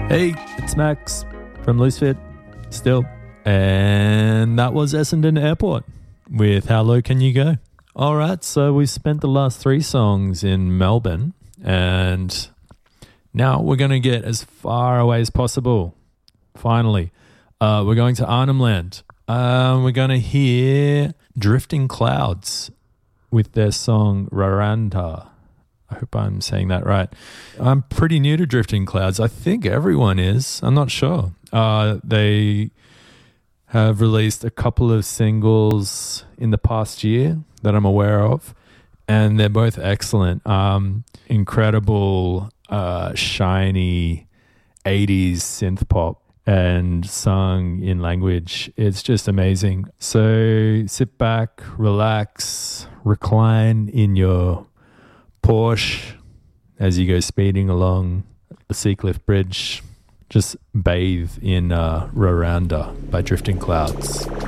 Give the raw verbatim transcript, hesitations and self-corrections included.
Hey, it's Max from Loose Fit, still. And that was Essendon Airport with How Low Can You Go? All right, so we spent the last three songs in Melbourne, and now we're going to get as far away as possible. Finally, uh, we're going to Arnhem Land. Um, we're going to hear Drifting Clouds with their song Raranda. I hope I'm saying that right. I'm pretty new to Drifting Clouds. I think everyone is. I'm not sure. Uh, they have released a couple of singles in the past year that I'm aware of, and they're both excellent. Um, incredible, uh, shiny eighties synth pop and sung in language. It's just amazing. So sit back, relax, recline in your Porsche as you go speeding along the Seacliff Bridge. Just bathe in uh, Raranda by Drifting Clouds.